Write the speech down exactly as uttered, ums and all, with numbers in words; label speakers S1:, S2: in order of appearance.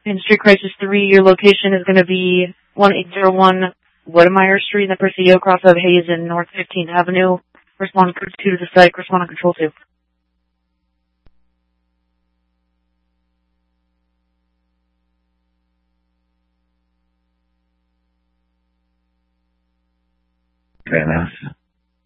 S1: In Street Crisis three, your location is going to be eighteen oh one Wedemeyer Street in the Presidio, cross of Hayes and North fifteenth Avenue. Respond code two to the site. Respond on control two.
S2: Okay, nice.